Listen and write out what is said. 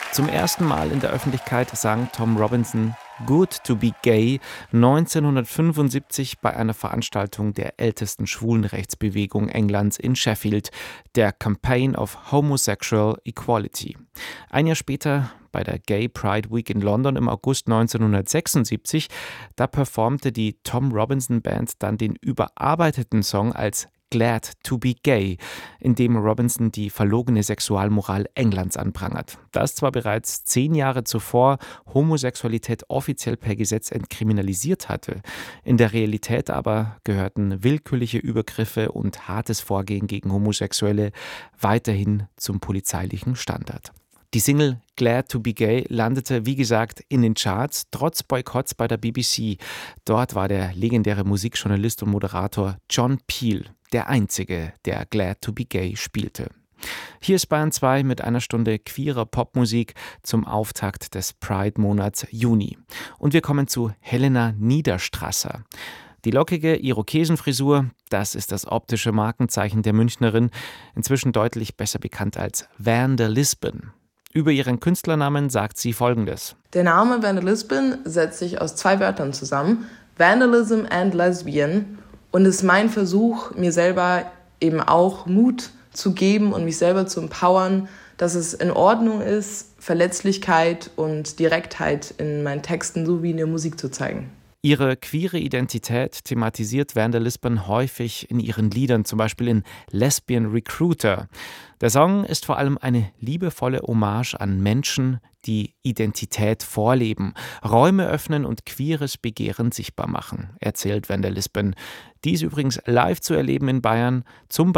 Zum ersten Mal in der Öffentlichkeit sang Tom Robinson Good to be Gay 1975 bei einer Veranstaltung der ältesten Schwulenrechtsbewegung Englands in Sheffield, der Campaign of Homosexual Equality. Ein Jahr später bei der Gay Pride Week in London im August 1976, da performte die Tom Robinson Band dann den überarbeiteten Song als Glad to be Gay, in dem Robinson die verlogene Sexualmoral Englands anprangert. Das zwar bereits 10 Jahre zuvor Homosexualität offiziell per Gesetz entkriminalisiert hatte, in der Realität aber gehörten willkürliche Übergriffe und hartes Vorgehen gegen Homosexuelle weiterhin zum polizeilichen Standard. Die Single Glad to be Gay landete, wie gesagt, in den Charts, trotz Boykotts bei der BBC. Dort war der legendäre Musikjournalist und Moderator John Peel der Einzige, der Glad to be Gay spielte. Hier ist Bayern 2 mit einer Stunde queerer Popmusik zum Auftakt des Pride-Monats Juni. Und wir kommen zu Helena Niederstrasser. Die lockige Irokesenfrisur, das ist das optische Markenzeichen der Münchnerin, inzwischen deutlich besser bekannt als Van der Lisbon. Über ihren Künstlernamen sagt sie Folgendes. Der Name Van der Lisbon setzt sich aus 2 Wörtern zusammen, Vandalism and Lesbian, und ist mein Versuch, mir selber eben auch Mut zu geben und mich selber zu empowern, dass es in Ordnung ist, Verletzlichkeit und Direktheit in meinen Texten sowie in der Musik zu zeigen. Ihre queere Identität thematisiert Van der Lisbon häufig in ihren Liedern, zum Beispiel in Lesbian Recruiter. Der Song ist vor allem eine liebevolle Hommage an Menschen, die Identität vorleben, Räume öffnen und queeres Begehren sichtbar machen, erzählt Van der Lisbon. Dies übrigens live zu erleben in Bayern, zum